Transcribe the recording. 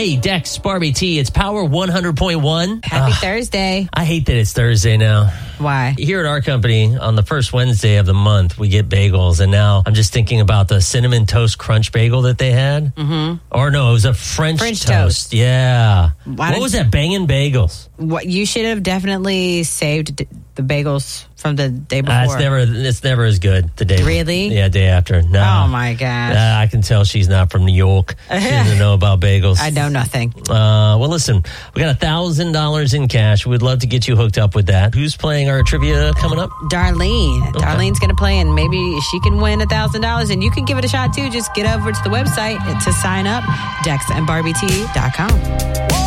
Hey, Dex, Barbie T, it's Power 100.1. Happy Thursday. I hate that it's Thursday now. Why? Here at our company, on the first Wednesday of the month, we get bagels. And now I'm just thinking about the Cinnamon Toast Crunch bagel that they had. Mm-hmm. Or no, it was a French toast. Yeah. What was that? Bangin' Bagels. What you should have definitely saved the bagels from the day before. It's never as good the day. Really? Yeah, day after. No. Oh my gosh. I can tell she's not from New York. She doesn't know about bagels. I know nothing. Well, listen, we got $1,000 in cash. We'd love to get you hooked up with that. Who's playing our trivia coming up? Darlene. Okay. Darlene's going to play, and maybe she can win $1,000. And you can give it a shot too. Just get over to the website to sign up, DexandBarbieT.com.